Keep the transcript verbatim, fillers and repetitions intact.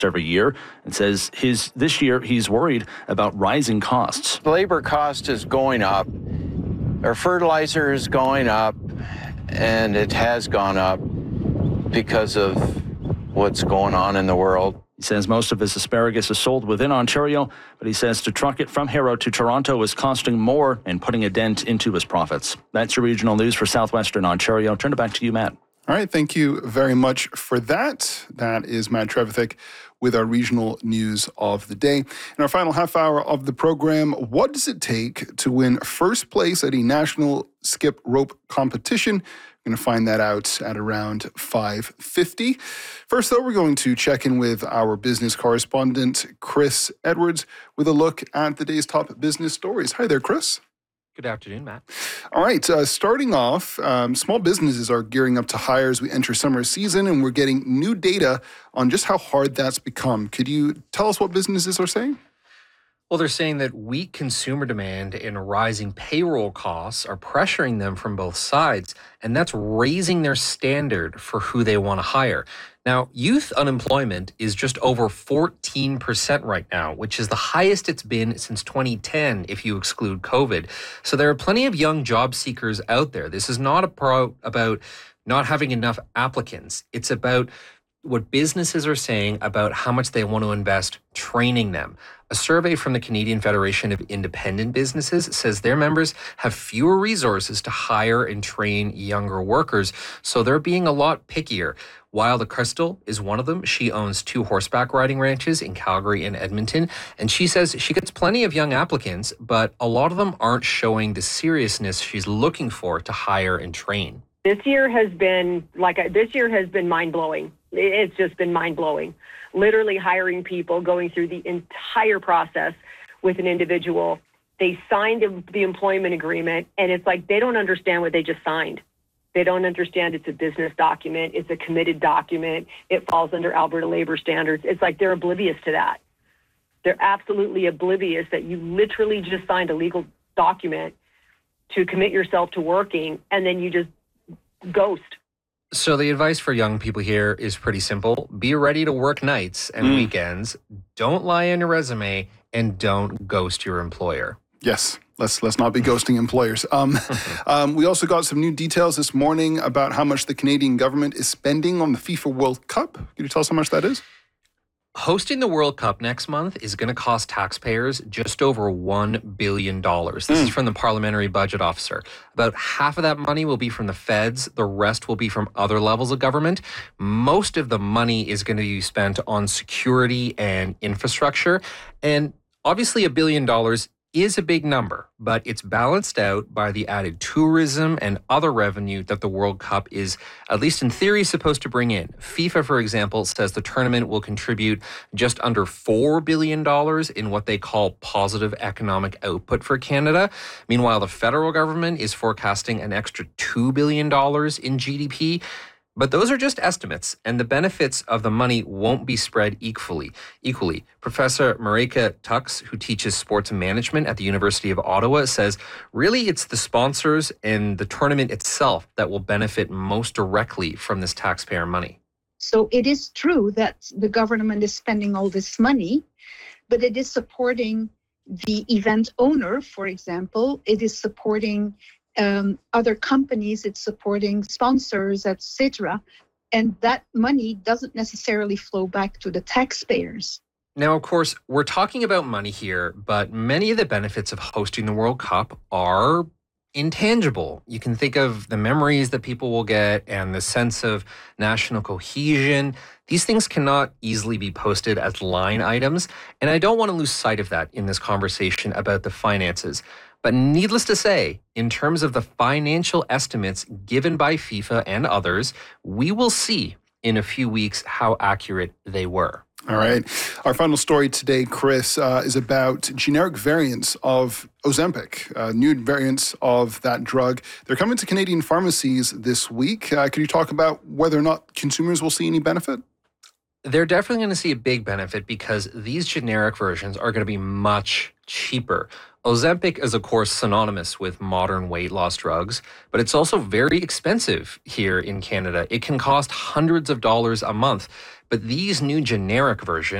every year, and says his this year he's worried about rising costs. Labor cost is going up, our fertilizer is going up, and it has gone up because of what's going on in the world. He says most of his asparagus is sold within Ontario, but he says to truck it from Harrow to Toronto is costing more and putting a dent into his profits. That's your regional news for Southwestern Ontario. Turn it back to you, Matt. All right, thank you very much for that. That is Matt Trevithick with our regional news of the day. In our final half hour of the program, what does it take to win first place at a national skip rope competition? We're going to find that out at around five fifty. First, though, we're going to check in with our business correspondent, Chris Edwards, with a look at the day's top business stories. Hi there, Chris. Good afternoon, Matt. All right, uh, starting off, um, small businesses are gearing up to hire as we enter summer season, and we're getting new data on just how hard that's become. Could you tell us what businesses are saying? Well, they're saying that weak consumer demand and rising payroll costs are pressuring them from both sides, and that's raising their standard for who they want to hire. Now, youth unemployment is just over fourteen percent right now, which is the highest it's been since twenty ten if you exclude COVID. So there are plenty of young job seekers out there. This is not a pro- about not having enough applicants. It's about what businesses are saying about how much they want to invest training them. A survey from the Canadian Federation of Independent Businesses says their members have fewer resources to hire and train younger workers, so they're being a lot pickier. Wilda Crystal is one of them. She owns two horseback riding ranches in Calgary and Edmonton, and she says she gets plenty of young applicants, but a lot of them aren't showing the seriousness she's looking for to hire and train. This year has been like a, this year has been mind-blowing. It's just been mind-blowing. Literally hiring people, going through the entire process with an individual. They signed the employment agreement, and it's like they don't understand what they just signed. They don't understand it's a business document. It's a committed document. It falls under Alberta labor standards. It's like they're oblivious to that. They're absolutely oblivious that you literally just signed a legal document to commit yourself to working, and then you just ghost. So the advice for young people here is pretty simple. Be ready to work nights and mm. weekends. Don't lie on your resume, and don't ghost your employer. Yes, let's let's not be ghosting employers. Um, um, we also got some new details this morning about how much the Canadian government is spending on the FIFA World Cup. Can you tell us how much that is? Hosting the World Cup next month is going to cost taxpayers just over one billion dollars. This mm. is from the Parliamentary Budget Officer. About half of that money will be from the feds. The rest will be from other levels of government. Most of the money is going to be spent on security and infrastructure. And obviously a billion dollars is a big number, but it's balanced out by the added tourism and other revenue that the World Cup is, at least in theory, supposed to bring in. FIFA, for example, says the tournament will contribute just under four billion dollars in what they call positive economic output for Canada. Meanwhile, the federal government is forecasting an extra two billion dollars in G D P. But those are just estimates, and the benefits of the money won't be spread equally. Equally, Professor Marika Tux, who teaches sports management at the University of Ottawa, says really it's the sponsors and the tournament itself that will benefit most directly from this taxpayer money. So it is true that the government is spending all this money, but it is supporting the event owner, for example. It is supporting Um, other companies, it's supporting sponsors, et cetera. And that money doesn't necessarily flow back to the taxpayers. Now, of course, we're talking about money here, but many of the benefits of hosting the World Cup are intangible. You can think of the memories that people will get and the sense of national cohesion. These things cannot easily be posted as line items, and I don't want to lose sight of that in this conversation about the finances. But needless to say, in terms of the financial estimates given by FIFA and others, we will see in a few weeks how accurate they were. All right. Our final story today, Chris, uh, is about generic variants of Ozempic, uh, new variants of that drug. They're coming to Canadian pharmacies this week. Uh, could you talk about whether or not consumers will see any benefit? They're definitely going to see a big benefit because these generic versions are going to be much cheaper. Ozempic is, of course, synonymous with modern weight loss drugs, but it's also very expensive here in Canada. It can cost hundreds of dollars a month. But these new generic versions